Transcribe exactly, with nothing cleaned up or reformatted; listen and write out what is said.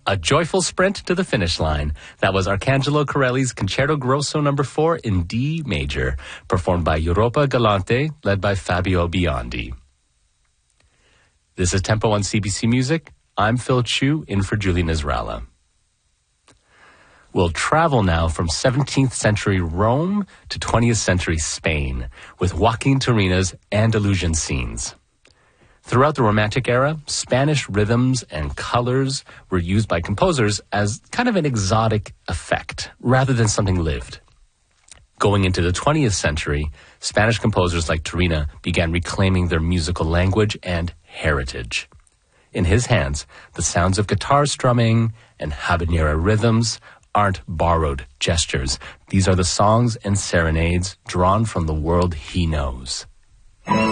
A joyful sprint to the finish line. That was Arcangelo Corelli's Concerto Grosso number four in D major, performed by Europa Galante, led by Fabio Biondi. This is Tempo on C B C Music. I'm Phil Chu, in for Julie Nisralla. We'll travel now from seventeenth century Rome to twentieth century Spain with Joaquin Turina's Andalusian scenes. Throughout the Romantic era, Spanish rhythms and colors were used by composers as kind of an exotic effect, rather than something lived. Going into the twentieth century, Spanish composers like Turina began reclaiming their musical language and heritage. In his hands, the sounds of guitar strumming and habanera rhythms aren't borrowed gestures. These are the songs and serenades drawn from the world he knows.